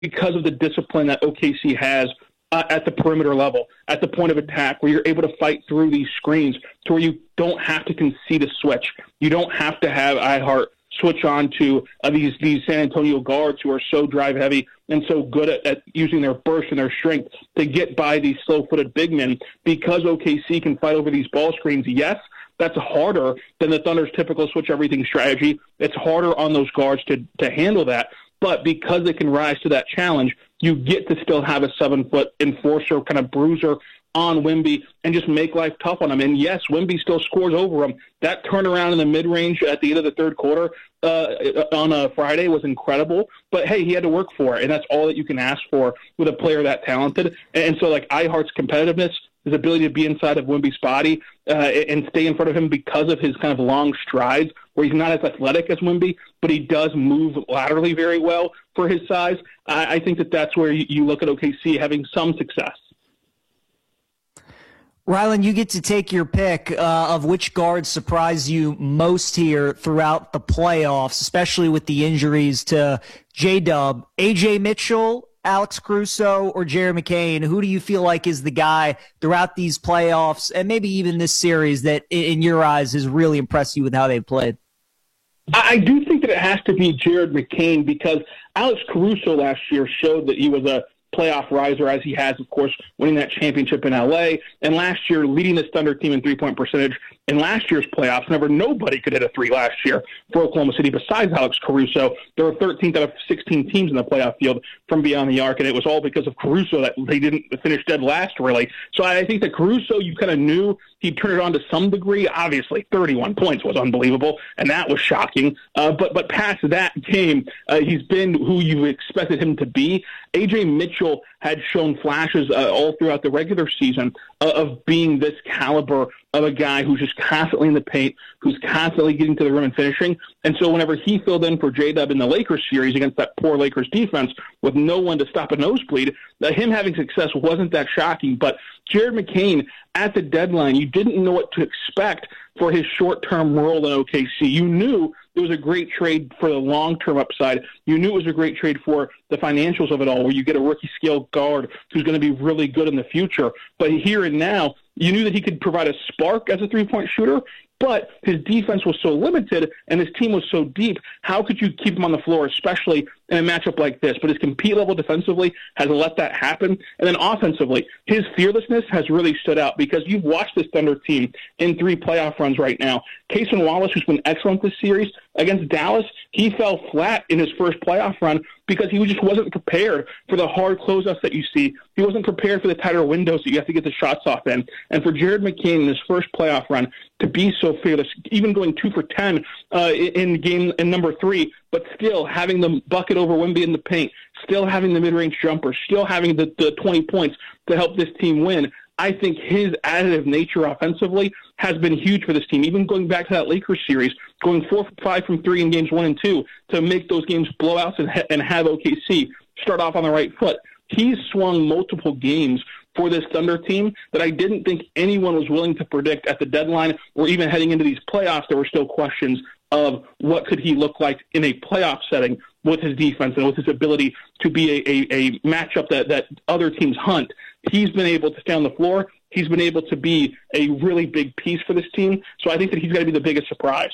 because of the discipline that OKC has at the perimeter level, at the point of attack, where you're able to fight through these screens to where you don't have to concede a switch. You don't have to have iHeart switch on to these San Antonio guards who are so drive heavy and so good at using their burst and their strength to get by these slow-footed big men. Because OKC can fight over these ball screens, yes, that's harder than the Thunder's typical switch-everything strategy. It's harder on those guards to handle that. But because they can rise to that challenge, you get to still have a 7-foot enforcer, kind of bruiser on Wemby and just make life tough on him. And yes, Wemby still scores over him. That turnaround in the mid-range at the end of the third quarter on a Friday was incredible. But, hey, he had to work for it, and that's all that you can ask for with a player that talented. And so, like, iHeart's competitiveness, his ability to be inside of Wemby's body and stay in front of him because of his kind of long strides, where he's not as athletic as Wemby, but he does move laterally very well for his size. I think that's where you look at OKC having some success. Rylan, you get to take your pick of which guards surprise you most here throughout the playoffs, especially with the injuries to J-Dub. AJ Mitchell, Alex Caruso, or Jared McCain? Who do you feel like is the guy throughout these playoffs and maybe even this series that, in your eyes, has really impressed you with how they've played? I do think that it has to be Jared McCain, because Alex Caruso last year showed that he was a playoff riser, as he has, of course, winning that championship in L.A. And last year, leading this Thunder team in three-point percentage in last year's playoffs. Nobody could hit a three last year for Oklahoma City besides Alex Caruso. There were 13th out of 16 teams in the playoff field from beyond the arc, and it was all because of Caruso that they didn't finish dead last, really. So I think that Caruso, you kind of knew he'd turn it on to some degree. Obviously, 31 points was unbelievable, and that was shocking. But past that game, he's been who you expected him to be. A.J. Mitchell had shown flashes all throughout the regular season of being this caliber of a guy who's just constantly in the paint, who's constantly getting to the rim and finishing. And so whenever he filled in for J-Dub in the Lakers series against that poor Lakers defense with no one to stop a nosebleed, him having success wasn't that shocking. But Jared McCain, at the deadline, you didn't know what to expect for his short-term role in OKC. You knew it was a great trade for the long-term upside. You knew it was a great trade for the financials of it all, where you get a rookie-scale guard who's going to be really good in the future. But here and now, you knew that he could provide a spark as a three-point shooter, but his defense was so limited and his team was so deep. How could you keep him on the floor, especially in a matchup like this? But his compete level defensively has let that happen. And then offensively, his fearlessness has really stood out, because you've watched this Thunder team in 3 playoff runs right now. Cason Wallace, who's been excellent this series, against Dallas, he fell flat in his first playoff run because he just wasn't prepared for the hard closeouts that you see. He wasn't prepared for the tighter windows that you have to get the shots off in. And for Jared McCain in his first playoff run to be so fearless, even going 2 for 10 in number 3, but still having the bucket over Wemby in the paint, still having the mid-range jumper, still having the 20 points to help this team win. I think his additive nature offensively has been huge for this team, even going back to that Lakers series, going 4 for 5 from 3 in games 1 and 2 to make those games blowouts and have OKC start off on the right foot. He's swung multiple games for this Thunder team that I didn't think anyone was willing to predict at the deadline, or even heading into these playoffs. There were still questions of what could he look like in a playoff setting with his defense and with his ability to be a matchup that other teams hunt. He's been able to stay on the floor. He's been able to be a really big piece for this team. So I think that he's going to be the biggest surprise.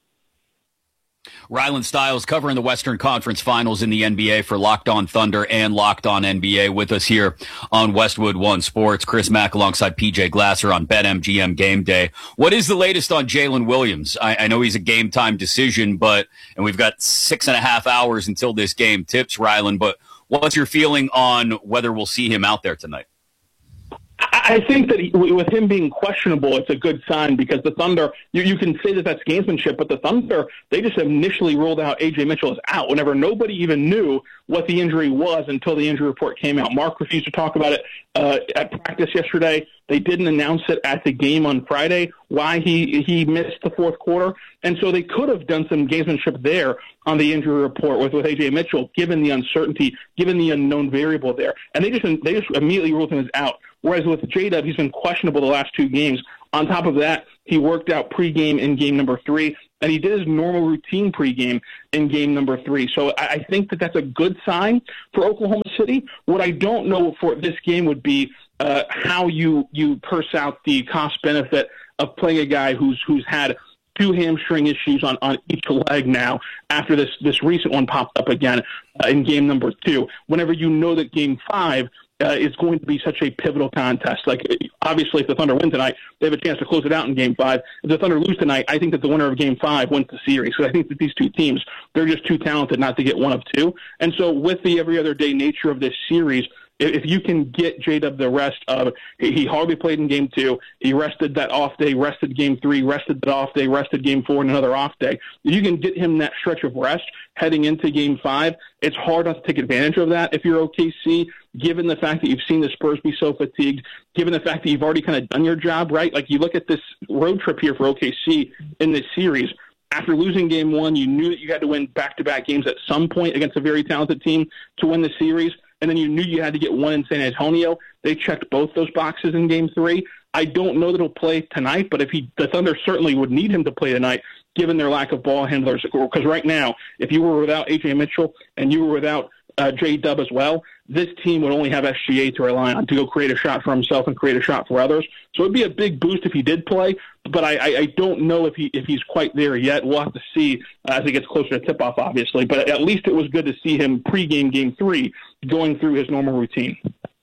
Rylan Stiles covering the Western Conference Finals in the NBA for Locked On Thunder and Locked On NBA with us here on Westwood One Sports. Chris Mack alongside PJ Glasser on BetMGM Game Day. What is the latest on Jalen Williams? I know he's a game time decision, and we've got 6.5 hours until this game tips, Rylan, but what's your feeling on whether we'll see him out there tonight? I think that with him being questionable, it's a good sign, because the Thunder, you can say that that's gamesmanship, but the Thunder, they just initially ruled out A.J. Mitchell as out whenever nobody even knew what the injury was until the injury report came out. Mark refused to talk about it at practice yesterday. They didn't announce it at the game on Friday, why he missed the fourth quarter. And so they could have done some gamesmanship there on the injury report with A.J. Mitchell, given the uncertainty, given the unknown variable there. And they just immediately ruled him as out. Whereas with J-Dub, he's been questionable the last 2 games. On top of that, he worked out pregame in game number 3. and he did his normal routine pregame in game number 3. So I think that that's a good sign for Oklahoma City. What I don't know for this game would be how you purse out the cost benefit of playing a guy who's had 2 hamstring issues on each leg now after this recent one popped up again in game number 2. Whenever you know that game 5 is going to be such a pivotal contest. Like, obviously, if the Thunder win tonight, they have a chance to close it out in game 5. If the Thunder lose tonight, I think that the winner of game 5 wins the series. So I think that these two teams, they're just too talented not to get one of 2. And so with the every other day nature of this series, if you can get J-Dub the rest of, he hardly played in game 2, he rested that off day, rested game 3, rested that off day, rested game 4, and another off day. If you can get him that stretch of rest heading into game 5, it's hard not to take advantage of that if you're OKC, given the fact that you've seen the Spurs be so fatigued, given the fact that you've already kind of done your job, right? Like, you look at this road trip here for OKC in this series. After losing game 1, you knew that you had to win back-to-back games at some point against a very talented team to win the series. And then you knew you had to get one in San Antonio. They checked both those boxes in game 3. I don't know that he'll play tonight, but the Thunder certainly would need him to play tonight, given their lack of ball handlers. Because right now, if you were without A.J. Mitchell and you were without J-Dub as well, this team would only have SGA to rely on to go create a shot for himself and create a shot for others. So it'd be a big boost if he did play, but I don't know if he's quite there yet. We'll have to see as it gets closer to tip-off, obviously. But at least it was good to see him pregame game 3 going through his normal routine.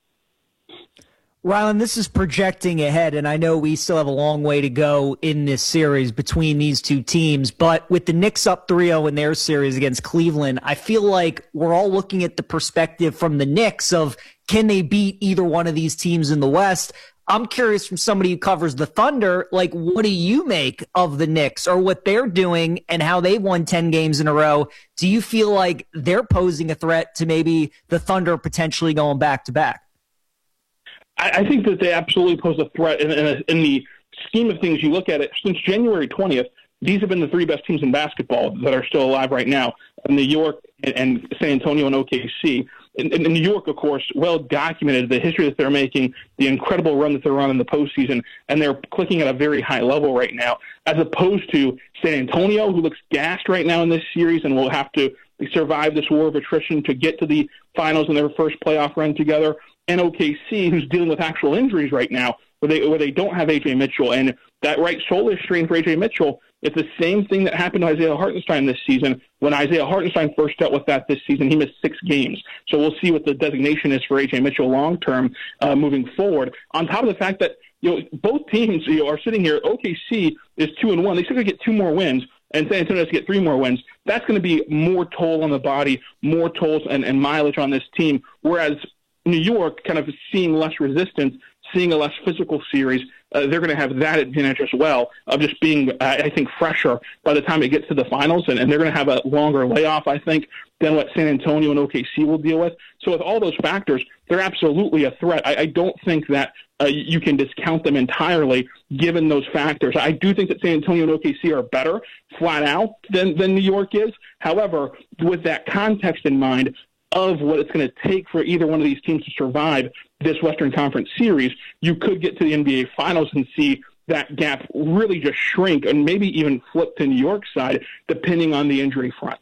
Rylan, this is projecting ahead, and I know we still have a long way to go in this series between these two teams, but with the Knicks up 3-0 in their series against Cleveland, I feel like we're all looking at the perspective from the Knicks of, can they beat either one of these teams in the West? I'm curious, from somebody who covers the Thunder, like, what do you make of the Knicks or what they're doing and how they've won 10 games in a row? Do you feel like they're posing a threat to maybe the Thunder potentially going back-to-back? I think that they absolutely pose a threat in the scheme of things. You look at it, since January 20th, these have been the 3 best teams in basketball that are still alive right now: New York and San Antonio and OKC. In New York, of course, well documented the history that they're making, the incredible run that they're on in the postseason, and they're clicking at a very high level right now, as opposed to San Antonio, who looks gassed right now in this series and will have to survive this war of attrition to get to the finals in their first playoff run together, and OKC, who's dealing with actual injuries right now, where they don't have A.J. Mitchell. And that right shoulder strain for A.J. Mitchell, it's the same thing that happened to Isaiah Hartenstein this season. When Isaiah Hartenstein first dealt with that this season, he missed 6 games. So we'll see what the designation is for A.J. Mitchell long-term moving forward. On top of the fact that both teams are sitting here, OKC is 2-1. They still got to get 2 more wins, and San Antonio has to get 3 more wins. That's going to be more toll on the body, more tolls and mileage on this team, whereas New York kind of seeing less resistance, seeing a less physical series, they're going to have that advantage as well of just being, I think, fresher by the time it gets to the finals, and they're going to have a longer layoff, I think, than what San Antonio and OKC will deal with. So with all those factors, they're absolutely a threat. I don't think that you can discount them entirely given those factors. I do think that San Antonio and OKC are better, flat out, than New York is. However, with that context in mind, of what it's going to take for either one of these teams to survive this Western Conference series, you could get to the NBA Finals and see that gap really just shrink and maybe even flip to New York's side, depending on the injury front.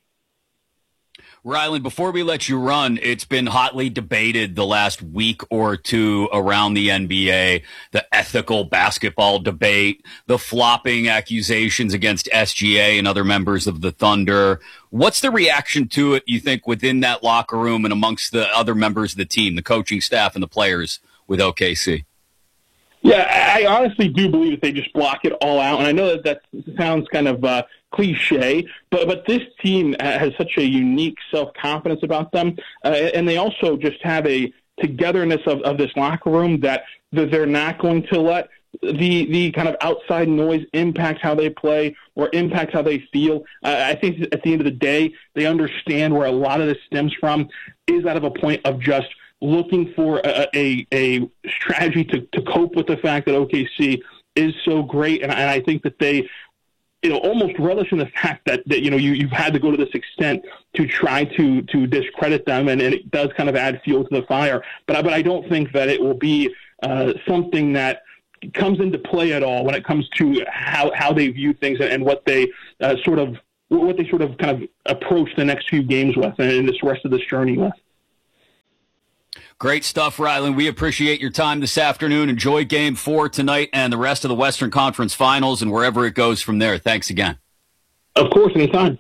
Rylan, before we let you run, it's been hotly debated the last week or two around the NBA, the ethical basketball debate, the flopping accusations against SGA and other members of the Thunder. What's the reaction to it, you think, within that locker room and amongst the other members of the team, the coaching staff and the players with OKC? Yeah, I honestly do believe that they just block it all out. And I know that sounds kind of cliche, but this team has such a unique self-confidence about them. And they also just have a togetherness of this locker room that they're not going to let the kind of outside noise impact how they play or impact how they feel. I think at the end of the day, they understand where a lot of this stems from is out of a point of just looking for a strategy to cope with the fact that OKC is so great. And I think that they almost relish in the fact that you've had to go to this extent to try to discredit them, and it does kind of add fuel to the fire. But I don't think that it will be something that comes into play at all when it comes to how they view things and what they sort of kind of approach the next few games with and this rest of this journey with. Great stuff, Ryland. We appreciate your time this afternoon. Enjoy Game 4 tonight and the rest of the Western Conference Finals and wherever it goes from there. Thanks again. Of course, anytime.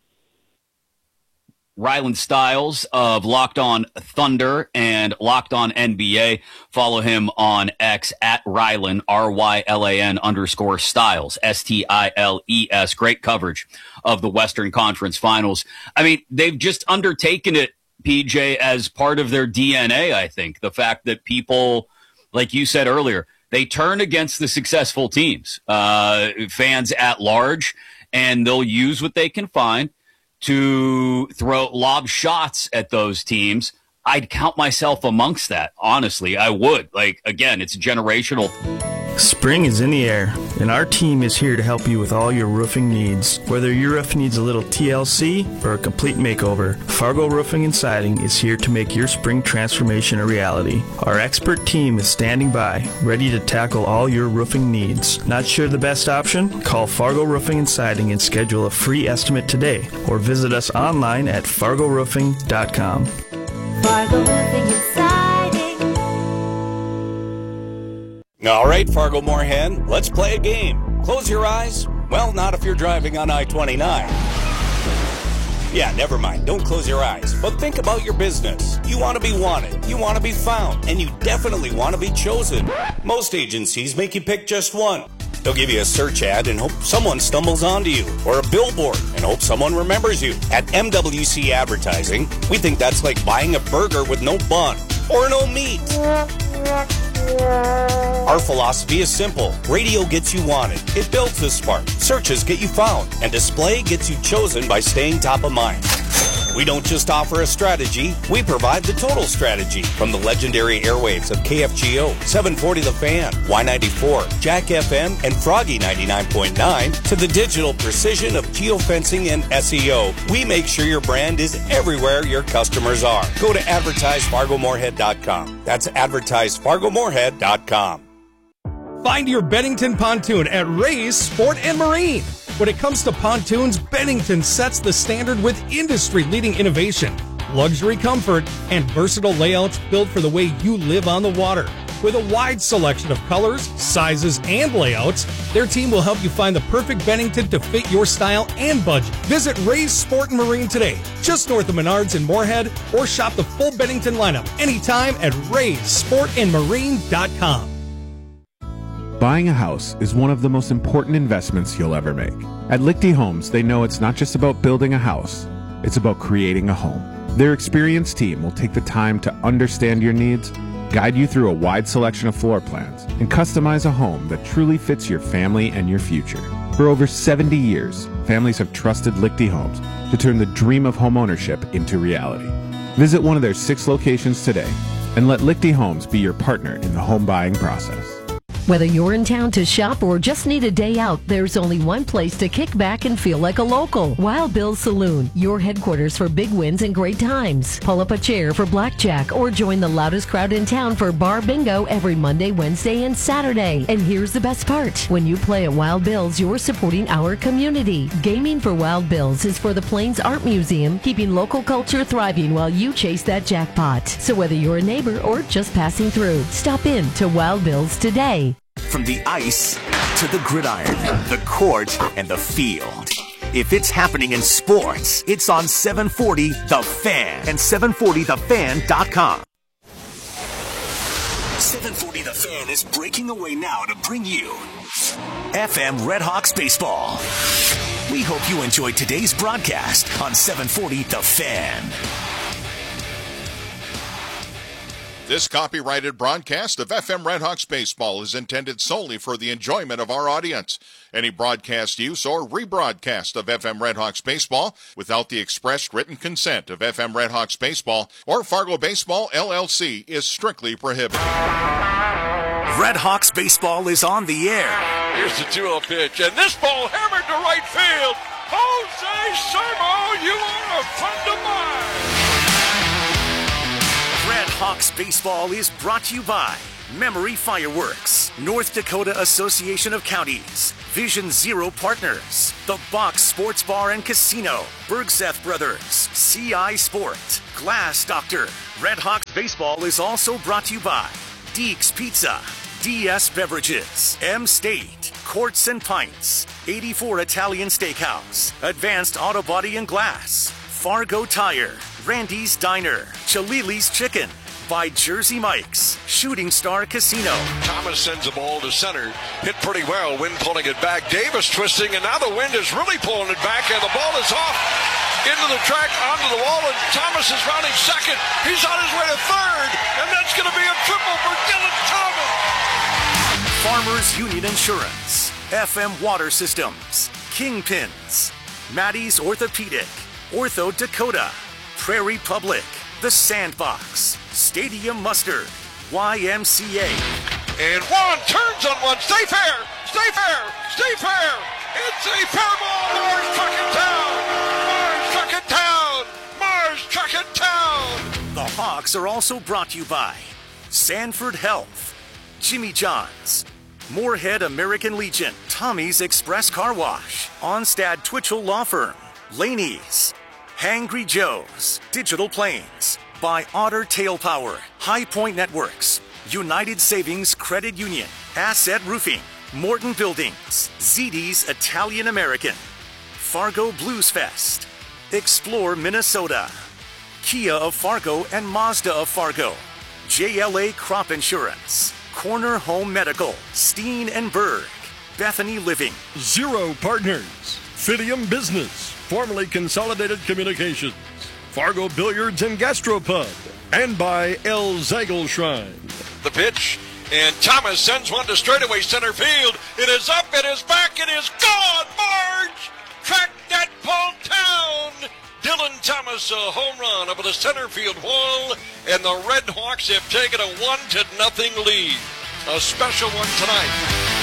Ryland Stiles of Locked On Thunder and Locked On NBA. Follow him on X at Ryland, RYLAN_Stiles, STILES. Great coverage of the Western Conference Finals. I mean, they've just undertaken it, PJ, as part of their DNA, I think. The fact that people, like you said earlier, they turn against the successful teams, fans at large, and they'll use what they can find to lob shots at those teams. I'd count myself amongst that, honestly. I would. Like, again, it's generational. Spring is in the air, and our team is here to help you with all your roofing needs. Whether your roof needs a little TLC or a complete makeover, Fargo Roofing and Siding is here to make your spring transformation a reality. Our expert team is standing by, ready to tackle all your roofing needs. Not sure the best option? Call Fargo Roofing and Siding and schedule a free estimate today, or visit us online at fargoroofing.com. Fargo Roofing and Siding. All right, Fargo Moorhead, let's play a game. Close your eyes. Well, not if you're driving on I-29. Yeah, never mind. Don't close your eyes. But think about your business. You want to be wanted. You want to be found. And you definitely want to be chosen. Most agencies make you pick just one. They'll give you a search ad and hope someone stumbles onto you, or a billboard and hope someone remembers you. At MWC Advertising, we think that's like buying a burger with no bun or no meat. Our philosophy is simple. Radio gets you wanted. It builds the spark. Searches get you found. And display gets you chosen by staying top of mind. We don't just offer a strategy, we provide the total strategy. From the legendary airwaves of KFGO, 740 The Fan, Y94, Jack FM, and Froggy 99.9, to the digital precision of geofencing and SEO, we make sure your brand is everywhere your customers are. Go to advertisefargomoorhead.com. That's advertisefargomoorhead.com. Find your Bennington pontoon at Ray's Sport and Marine. When it comes to pontoons, Bennington sets the standard with industry-leading innovation, luxury comfort, and versatile layouts built for the way you live on the water. With a wide selection of colors, sizes, and layouts, their team will help you find the perfect Bennington to fit your style and budget. Visit Ray's Sport and Marine today, just north of Menards in Moorhead, or shop the full Bennington lineup anytime at raysportandmarine.com. Buying a house is one of the most important investments you'll ever make. At Lichty Homes, they know it's not just about building a house, it's about creating a home. Their experienced team will take the time to understand your needs, guide you through a wide selection of floor plans, and customize a home that truly fits your family and your future. For over 70 years, families have trusted Lichty Homes to turn the dream of homeownership into reality. Visit one of their 6 locations today and let Lichty Homes be your partner in the home buying process. Whether you're in town to shop or just need a day out, there's only one place to kick back and feel like a local. Wild Bill's Saloon, your headquarters for big wins and great times. Pull up a chair for blackjack or join the loudest crowd in town for bar bingo every Monday, Wednesday, and Saturday. And here's the best part. When you play at Wild Bill's, you're supporting our community. Gaming for Wild Bill's is for the Plains Art Museum, keeping local culture thriving while you chase that jackpot. So whether you're a neighbor or just passing through, stop in to Wild Bill's today. From the ice to the gridiron, the court, and the field. If it's happening in sports, it's on 740 The Fan and 740thefan.com. 740 The Fan is breaking away now to bring you FM Redhawks baseball. We hope you enjoyed today's broadcast on 740 The Fan. This copyrighted broadcast of FM Redhawks baseball is intended solely for the enjoyment of our audience. Any broadcast use or rebroadcast of FM Redhawks baseball without the expressed written consent of FM Redhawks baseball or Fargo Baseball LLC is strictly prohibited. Redhawks baseball is on the air. Here's the 2-0 pitch, and this ball hammered to right field. Jose Sermo, you are a friend of mine. Red Hawks baseball is brought to you by Memory Fireworks, North Dakota Association of Counties, Vision Zero Partners, The Box Sports Bar and Casino, Bergseth Brothers, CI Sport, Glass Doctor. Red Hawks baseball is also brought to you by Deeks Pizza, DS Beverages, M State, Quartz and Pints, 84 Italian Steakhouse, Advanced Auto Body and Glass, Fargo Tire, Randy's Diner, Chalili's Chicken, by Jersey Mike's, Shooting Star Casino. Thomas sends the ball to center. Hit pretty well. Wind pulling it back. Davis twisting, and now the wind is really pulling it back, and the ball is off into the track, onto the wall, and Thomas is rounding second. He's on his way to third, and that's going to be a triple for Dylan Thomas. Farmers Union Insurance, FM Water Systems, Kingpins, Maddie's Orthopedic, Ortho Dakota, Prairie Public, The Sandbox, Stadium Mustard, YMCA. And Juan turns on one. Stay fair! Stay fair! Stay fair! It's a fair ball! Mars truck it down! Mars truck it down! Mars truck it down! The Hawks are also brought to you by Sanford Health, Jimmy John's, Moorhead American Legion, Tommy's Express Car Wash, Onstad Twitchell Law Firm, Laney's, Hangry Joe's, Digital Planes, by Otter Tail Power, High Point Networks, United Savings Credit Union, Asset Roofing, Morton Buildings, ZD's Italian American, Fargo Blues Fest, Explore Minnesota, Kia of Fargo and Mazda of Fargo, JLA Crop Insurance, Corner Home Medical, Steen and Berg, Bethany Living, Zero Partners, Fidium Business, formerly Consolidated Communications, Fargo Billiards and Gastropub, and by El Zagel Shrine. The pitch, and Thomas sends one to straightaway center field. It is up, it is back, it is gone. Marge tracked that ball down. Dylan Thomas, a home run over the center field wall, and the Red Hawks have taken a 1-0 lead. A special one tonight.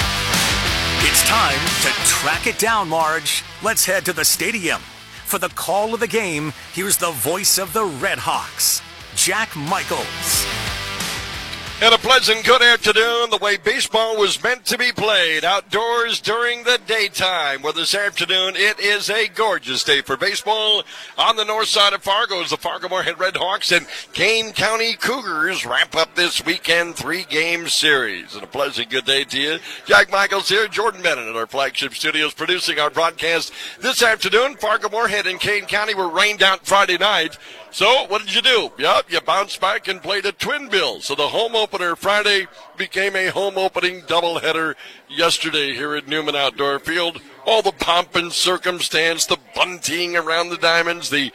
It's time to track it down, Marge. Let's head to the stadium. For the call of the game, here's the voice of the Red Hawks, Jack Michaels. And a pleasant good afternoon, the way baseball was meant to be played, outdoors during the daytime, where this afternoon it is a gorgeous day for baseball. On the north side of Fargo is the Fargo-Moorhead Red Hawks and Kane County Cougars wrap up this weekend 3-game series. And a pleasant good day to you. Jack Michaels here, Jordan Bennett at our flagship studios producing our broadcast this afternoon. Fargo-Moorhead and Kane County were rained out Friday night. So, what did you do? Yep, you bounced back and played a twin bill. So the home opener Friday became a home opening doubleheader yesterday here at Newman Outdoor Field. All the pomp and circumstance, the bunting around the diamonds, the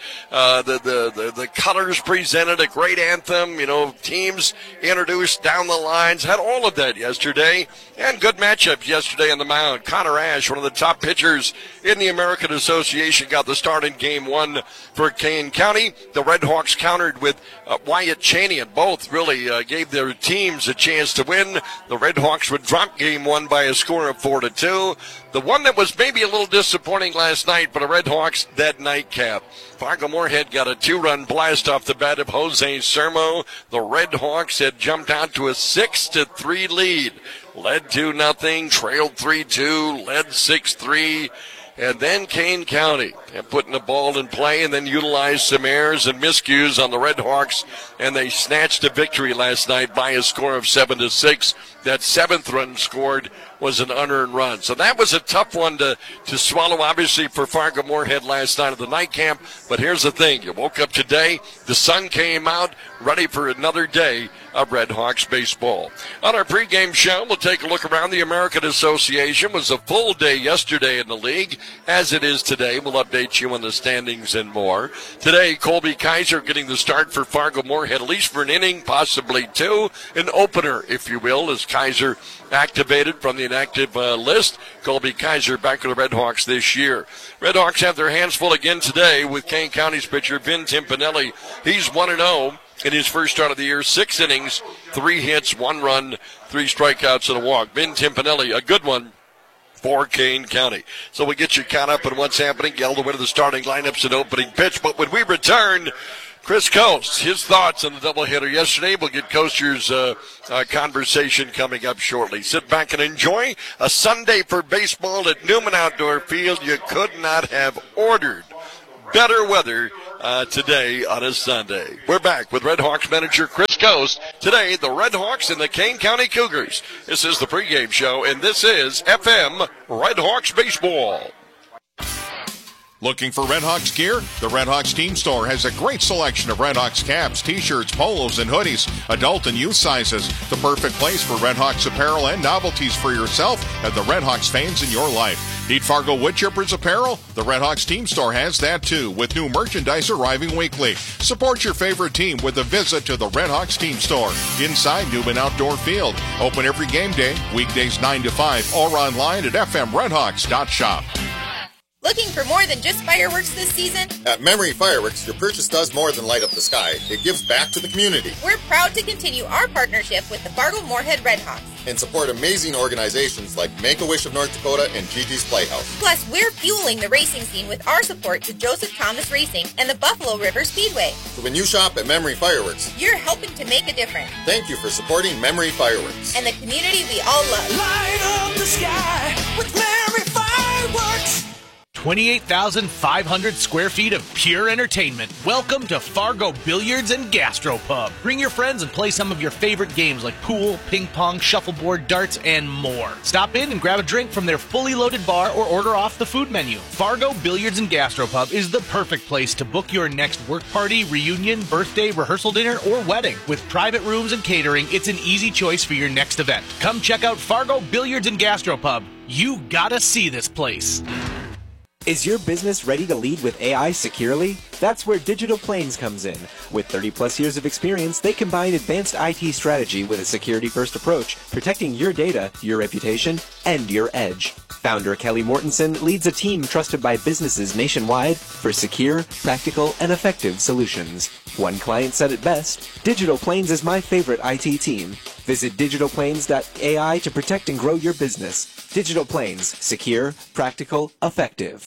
colors presented, a great anthem, teams introduced down the lines, had all of that yesterday, and good matchups yesterday on the mound. Connor Ash, one of the top pitchers in the American Association, got the start in Game 1 for Kane County. The Red Hawks countered with Wyatt Cheney, and both really gave their teams a chance to win. The Red Hawks would drop Game 1 by a score of 4-2. The one that was maybe a little disappointing last night for the Red Hawks, that nightcap. Fargo-Moorhead got a 2-run blast off the bat of Jose Sermo. The Red Hawks had jumped out to a 6-3 lead. Led 2-0, trailed 3-2, led 6-3. And then Kane County and putting the ball in play and then utilized some errors and miscues on the Red Hawks, and they snatched a victory last night by a score of 7-6. That 7th run scored was an unearned run. So that was a tough one to swallow, obviously, for Fargo-Moorhead last night of the night camp. But here's the thing. You woke up today, the sun came out, ready for another day of Red Hawks baseball. On our pregame show, we'll take a look around the American Association. It was a full day yesterday in the league, as it is today. We'll update you on the standings and more. Today, Colby Kaiser getting the start for Fargo-Moorhead, at least for an inning, possibly two. An opener, if you will, as Kaiser activated from the inactive list. Colby Kaiser back to the Red Hawks this year. Red Hawks have their hands full again today with Kane County's pitcher, Vin Timpanelli. He's 1-0 in his first start of the year. 6 innings, 3 hits, 1 run, 3 strikeouts, and a walk. Vin Timpanelli, a good one for Kane County. So we get you caught up on what's happening, get all the way to the starting lineups and opening pitch. But when we return, Chris Coast, his thoughts on the doubleheader yesterday. We'll get Coaster's conversation coming up shortly. Sit back and enjoy a Sunday for baseball at Newman Outdoor Field. You could not have ordered better weather today on a Sunday. We're back with Red Hawks manager Chris Coast. Today, the Red Hawks and the Kane County Cougars. This is the pregame show, and this is FM Red Hawks Baseball. Looking for Red Hawks gear? The Red Hawks Team Store has a great selection of Red Hawks caps, t-shirts, polos, and hoodies, adult and youth sizes. The perfect place for Red Hawks apparel and novelties for yourself and the Red Hawks fans in your life. Need Fargo wood chippers apparel? The Red Hawks Team Store has that too, with new merchandise arriving weekly. Support your favorite team with a visit to the Red Hawks Team Store inside Newman Outdoor Field. Open every game day, weekdays 9 to 5, or online at fmredhawks.shop. Looking for more than just fireworks this season? At Memory Fireworks, your purchase does more than light up the sky. It gives back to the community. We're proud to continue our partnership with the Fargo-Moorhead Red Hawks and support amazing organizations like Make-A-Wish of North Dakota and Gigi's Playhouse. Plus, we're fueling the racing scene with our support to Joseph Thomas Racing and the Buffalo River Speedway. So when you shop at Memory Fireworks, you're helping to make a difference. Thank you for supporting Memory Fireworks. And the community we all love. Light up the sky with Memory Fireworks. 28,500 square feet of pure entertainment. Welcome to Fargo Billiards and Gastropub. Bring your friends and play some of your favorite games like pool, ping pong, shuffleboard, darts, and more. Stop in and grab a drink from their fully loaded bar or order off the food menu. Fargo Billiards and Gastropub is the perfect place to book your next work party, reunion, birthday, rehearsal dinner, or wedding. With private rooms and catering, it's an easy choice for your next event. Come check out Fargo Billiards and Gastropub. You gotta see this place. Is your business ready to lead with AI securely? That's where Digital Plains comes in. With 30-plus years of experience, they combine advanced IT strategy with a security-first approach, protecting your data, your reputation, and your edge. Founder Kelly Mortensen leads a team trusted by businesses nationwide for secure, practical, and effective solutions. One client said it best, Digital Plains is my favorite IT team. Visit digitalplains.ai to protect and grow your business. Digital Plains, secure, practical, effective.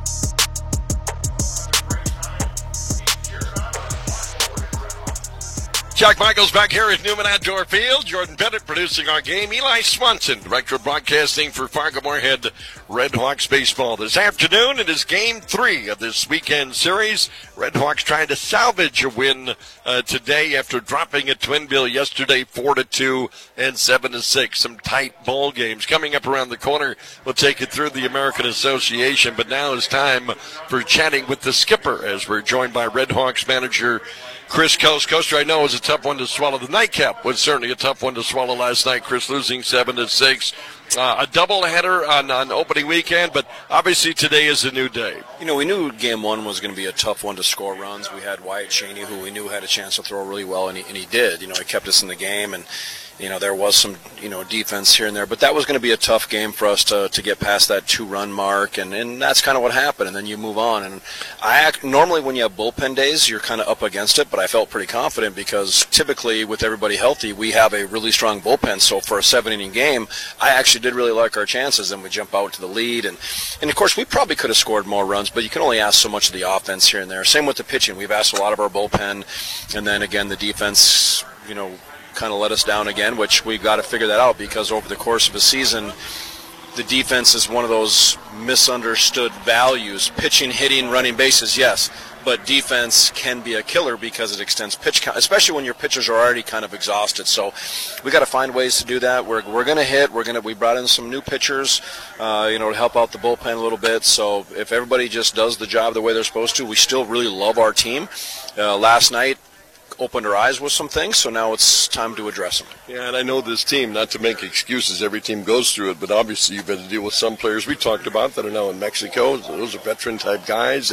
Jack Michaels back here at Newman Outdoor Field. Jordan Bennett producing our game. Eli Swanson, director of broadcasting for Fargo-Moorhead Red Hawks baseball. This afternoon, it is Game 3 of this weekend series. Red Hawks trying to salvage a win today after dropping at Twinville yesterday 4-2 and 7-6. Some tight ball games coming up around the corner. We'll take it through the American Association, but now it's time for chatting with the skipper as we're joined by Red Hawks manager Chris Coast. Coaster, I know, was a tough one to swallow. The nightcap was certainly a tough one to swallow last night. Chris losing 7-6. A doubleheader on opening weekend, but obviously today is a new day. You know, we knew Game 1 was going to be a tough one to score runs. We had Wyatt Cheney, who we knew had a chance to throw really well, and he did. You know, he kept us in the game, and you know, there was some, defense here and there, but that was going to be a tough game for us to get past that 2-run mark, and that's kind of what happened, and then you move on. And normally when you have bullpen days, you're kind of up against it, but I felt pretty confident because typically with everybody healthy, we have a really strong bullpen, so for a 7-inning game, I actually did really like our chances, and we jump out to the lead, and of course, we probably could have scored more runs, but you can only ask so much of the offense here and there. Same with the pitching. We've asked a lot of our bullpen, and then again, the defense, kind of let us down again, which we've got to figure that out because over the course of a season, the defense is one of those misunderstood values. Pitching, hitting, running bases, yes, but defense can be a killer because it extends pitch count, especially when your pitchers are already kind of exhausted. So we got to find ways to do that. We're going to hit. We brought in some new pitchers, to help out the bullpen a little bit. So if everybody just does the job the way they're supposed to, we still really love our team. Last night opened our eyes with some things, so now it's time to address them. Yeah, and I know this team, not to make excuses, every team goes through it, but obviously you've had to deal with some players we talked about that are now in Mexico. Those are veteran-type guys,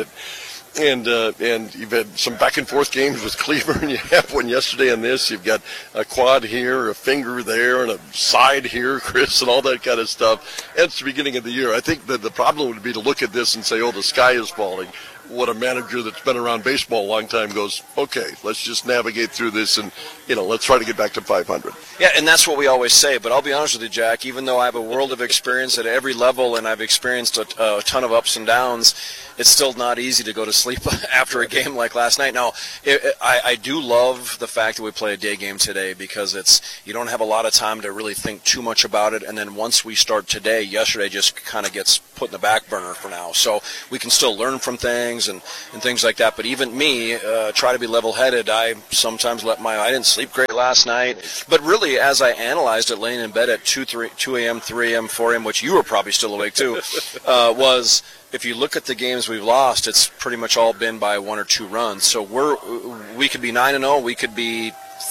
and you've had some back-and-forth games with Cleveland. You have one yesterday on this. You've got a quad here, a finger there, and a side here, Chris, and all that kind of stuff. And it's the beginning of the year. I think that the problem would be to look at this and say, oh, the sky is falling. What a manager that's been around baseball a long time goes, okay, let's just navigate through this and, let's try to get back to 500. Yeah, and that's what we always say. But I'll be honest with you, Jack, even though I have a world of experience at every level and I've experienced a ton of ups and downs, it's still not easy to go to sleep after a game like last night. Now, I do love the fact that we play a day game today, because you don't have a lot of time to really think too much about it. And then once we start today, yesterday just kind of gets put in the back burner for now. So we can still learn from things and things like that. But even me, try to be level-headed. I sometimes I didn't sleep great last night. But really, as I analyzed it, laying in bed at 2 a.m., 3 a.m., 4 a.m., which you were probably still awake too, was if you look at the games we've lost, it's pretty much all been by 1 or 2 runs. So we could be 9-0, we could be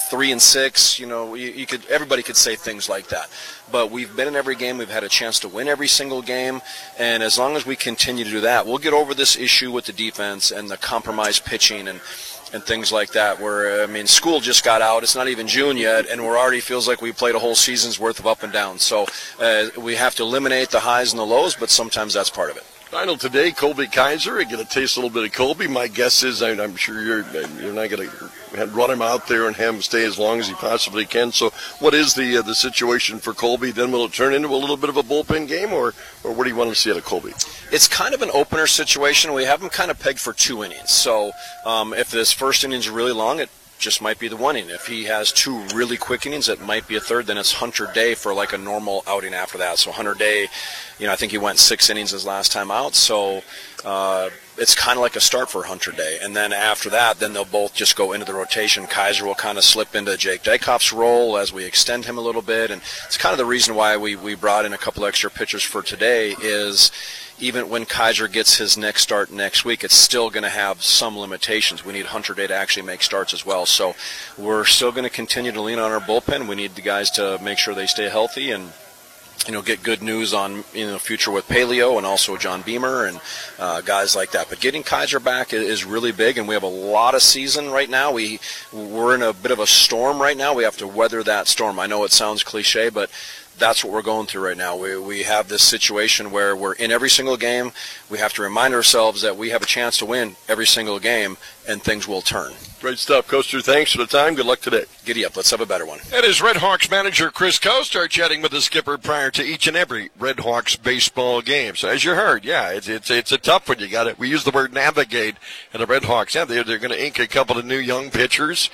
3-6. You know, everybody could say things like that. But we've been in every game. We've had a chance to win every single game. And as long as we continue to do that, we'll get over this issue with the defense and the compromised pitching and things like that, where, I mean, school just got out. It's not even June yet, and we're already feels like we played a whole season's worth of up and down. So we have to eliminate the highs and the lows, but sometimes that's part of it. Final today, Colby Kaiser. I get to taste a little bit of Colby. My guess is I'm sure you're not going to run him out there and have him stay as long as he possibly can. So what is the situation for Colby? Then will it turn into a little bit of a bullpen game, or what do you want to see out of Colby? It's kind of an opener situation. We have him kind of pegged for 2 innings. So if this first inning's really long, it just might be the 1 inning. If he has 2 really quick innings, it might be a third. Then it's Hunter Day for like a normal outing after that. So Hunter Day, I think he went 6 innings his last time out. So it's kind of like a start for Hunter Day. And then after that, then they'll both just go into the rotation. Kaiser will kind of slip into Jake Dykoff's role as we extend him a little bit. And it's kind of the reason why we brought in a couple extra pitchers for today is even when Kaiser gets his next start next week, it's still going to have some limitations. We need Hunter Day to actually make starts as well. So we're still going to continue to lean on our bullpen. We need the guys to make sure they stay healthy and get good news on the future with Paleo and also John Beamer and guys like that. But getting Kaiser back is really big, and we have a lot of season right now. We're in a bit of a storm right now. We have to weather that storm. I know it sounds cliche, but that's what we're going through right now. We have this situation where we're in every single game. We have to remind ourselves that we have a chance to win every single game, and things will turn. Great stuff, Coaster. Thanks for the time. Good luck today. Giddy up. Let's have a better one. That is Red Hawks manager Chris Coaster chatting with the skipper prior to each and every Red Hawks baseball game. So as you heard, it's a tough one. We use the word navigate, and the Red Hawks, they're going to ink a couple of new young pitchers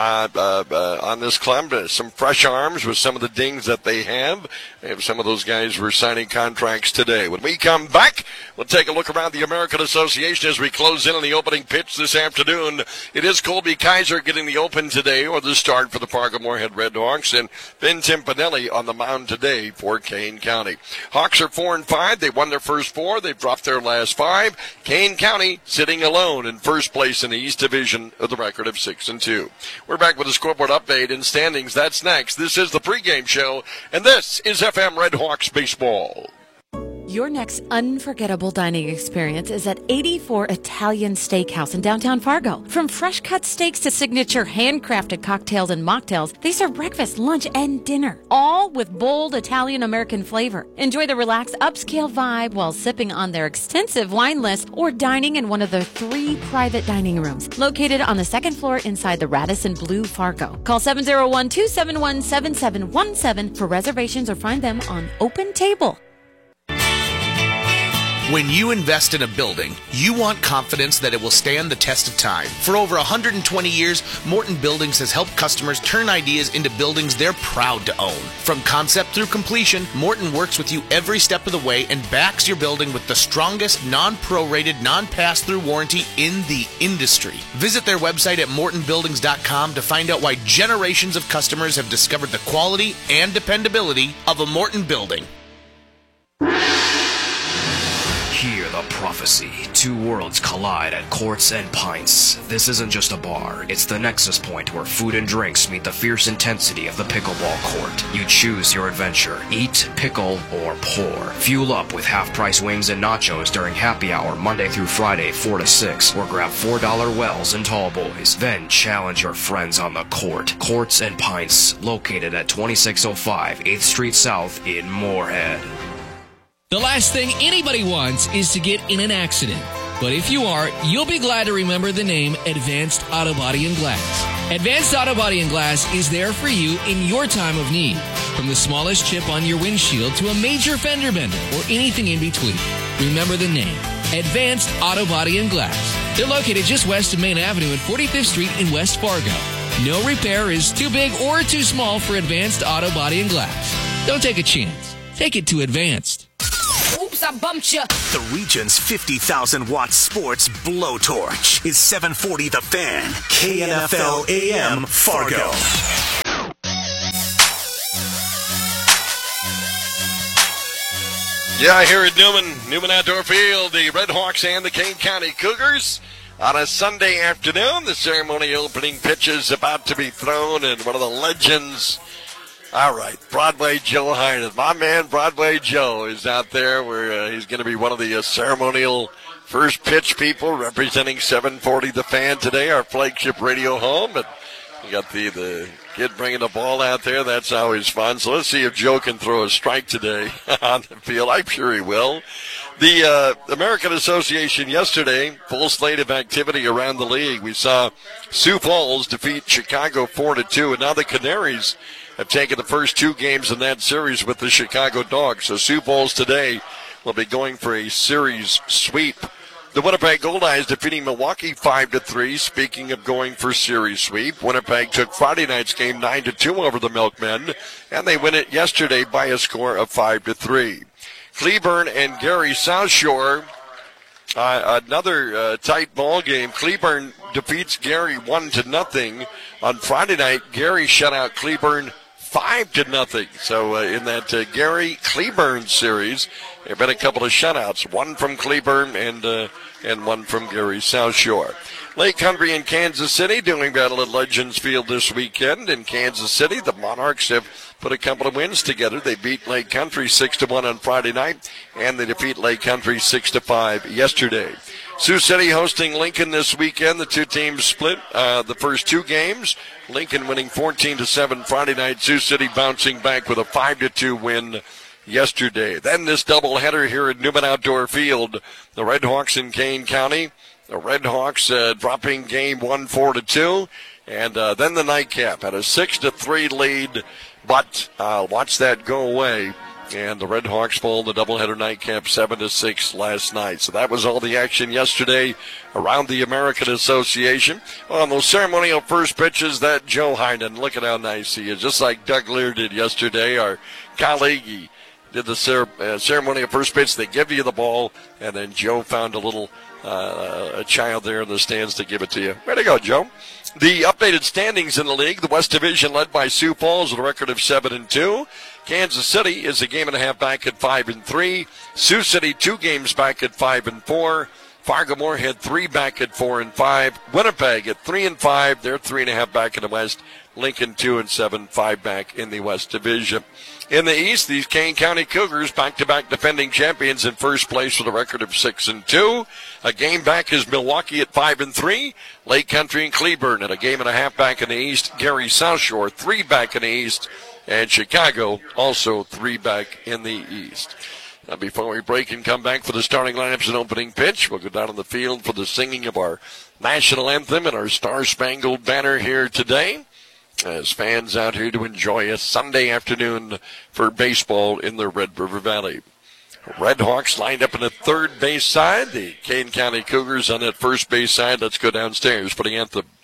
on this club. Some fresh arms with some of the dings that they have. Some of those guys were signing contracts today. When we come back, we'll take a look around the American Association as we close in on the opening pitch this afternoon. It is Colby Kaiser getting the open today, or the start for the Fargo-Moorhead Red Hawks, and Ben Timpanelli on the mound today for Kane County. Hawks are 4-5. They won their first 4. They've dropped their last 5. Kane County sitting alone in first place in the East Division with a record of 6-2. We're back with a scoreboard update and standings. That's next. This is the pregame show, and this is FM Red Hawks Baseball. Your next unforgettable dining experience is at 84 Italian Steakhouse in downtown Fargo. From fresh-cut steaks to signature handcrafted cocktails and mocktails, they serve breakfast, lunch, and dinner, all with bold Italian-American flavor. Enjoy the relaxed, upscale vibe while sipping on their extensive wine list or dining in one of their 3 private dining rooms located on the 2nd floor inside the Radisson Blu Fargo. Call 701-271-7717 for reservations or find them on Open Table. When you invest in a building, you want confidence that it will stand the test of time. For over 120 years, Morton Buildings has helped customers turn ideas into buildings they're proud to own. From concept through completion, Morton works with you every step of the way and backs your building with the strongest non-prorated, non-pass-through warranty in the industry. Visit their website at mortonbuildings.com to find out why generations of customers have discovered the quality and dependability of a Morton building. Hear the prophecy. 2 worlds collide at Courts and Pints. This isn't just a bar. It's the nexus point where food and drinks meet the fierce intensity of the pickleball court. You choose your adventure. Eat, pickle, or pour. Fuel up with half-price wings and nachos during happy hour Monday through Friday, 4 to 6, or grab $4 wells and tall boys. Then challenge your friends on the court. Courts and Pints, located at 2605 8th Street South in Moorhead. The last thing anybody wants is to get in an accident. But if you are, you'll be glad to remember the name Advanced Auto Body and Glass. Advanced Auto Body and Glass is there for you in your time of need. From the smallest chip on your windshield to a major fender bender or anything in between. Remember the name Advanced Auto Body and Glass. They're located just west of Main Avenue and 45th Street in West Fargo. No repair is too big or too small for Advanced Auto Body and Glass. Don't take a chance. Take it to Advanced. Oops, I bumped you. The region's 50,000-watt sports blowtorch is 740 The Fan, KNFL AM Fargo. Yeah, here at Newman Outdoor Field, the Red Hawks and the Kane County Cougars. On a Sunday afternoon, the ceremony opening pitch is about to be thrown, and one of the legends, all right, Broadway Joe Heinen. My man Broadway Joe is out there where he's going to be one of the ceremonial first pitch people representing 740 The Fan today, our flagship radio home. And you got the kid bringing the ball out there. That's always fun. So let's see if Joe can throw a strike today on the field. I'm sure he will. The American Association yesterday, full slate of activity around the league. We saw Sioux Falls defeat Chicago 4-2, and now the Canaries have taken the first two games in that series with the Chicago Dogs. So Sioux Falls today will be going for a series sweep. The Winnipeg Goldeyes defeating Milwaukee 5-3. Speaking of going for series sweep, Winnipeg took Friday night's game 9-2 over the Milkmen, and they win it yesterday by a score of 5-3. Cleburne and Gary South Shore, another tight ball game. Cleburne defeats Gary 1-0. On Friday night, Gary shut out Cleburne 5-0. So in that Gary Cleburne series, there have been a couple of shutouts. One from Cleburne and one from Gary South Shore. Lake Country in Kansas City doing battle at Legends Field this weekend. In Kansas City, the Monarchs have put a couple of wins together. They beat Lake Country 6-1 on Friday night, and they defeat Lake Country 6-5 yesterday. Sioux City hosting Lincoln this weekend. The two teams split the first two games. Lincoln winning 14-7 Friday night. Sioux City bouncing back with a 5-2 win yesterday. Then this doubleheader here at Newman Outdoor Field. The Red Hawks in Kane County. The Red Hawks dropping game 1 4-2. And then the nightcap had a 6-3 lead. But watch that go away. And the Red Hawks fall the doubleheader nightcap 7-6 last night. So that was all the action yesterday around the American Association. On those ceremonial first pitches, that Joe Heinen, look at how nice he is. Just like Doug Lear did yesterday, our colleague, he did the ceremonial first pitch. They give you the ball, and then Joe found a child there in the stands to give it to you. Way to go, Joe. The updated standings in the league, the West Division led by Sioux Falls with a record of 7-2. Kansas City is a game and a half back at 5-3. Sioux City 2 games back at 5-4. Fargo-Moorhead 3 back at 4-5. Winnipeg at 3-5. They're 3.5 back in the West. Lincoln 2-7, 5 back in the West Division. In the East, these Kane County Cougars back-to-back defending champions in first place with a record of 6-2. A game back is Milwaukee at 5-3. Lake Country and Cleburne at a game and a half back in the East. Gary South Shore 3 back in the East. And Chicago also 3 back in the East. Now, before we break and come back for the starting lineups and opening pitch, we'll go down on the field for the singing of our national anthem and our Star-Spangled Banner here today, as fans out here to enjoy a Sunday afternoon for baseball in the Red River Valley. Red Hawks lined up on the third base side. The Kane County Cougars on that first base side. Let's go downstairs for the anthem.